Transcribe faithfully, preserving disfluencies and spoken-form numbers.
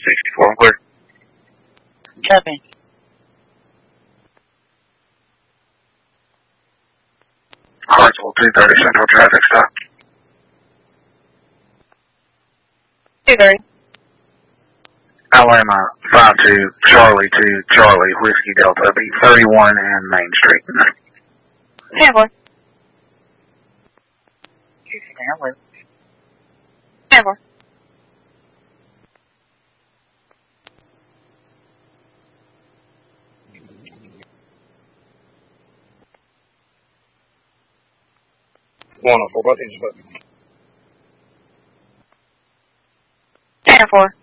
sixty-four, I'm clear. Copy. Hartsville, two thirty Central traffic stop. two thirty. Alabama, five two, Charlie two, Charlie, Whiskey Delta, be thirty-one and Main Street. ten four. ten four. one oh four, both engines, but. ten four.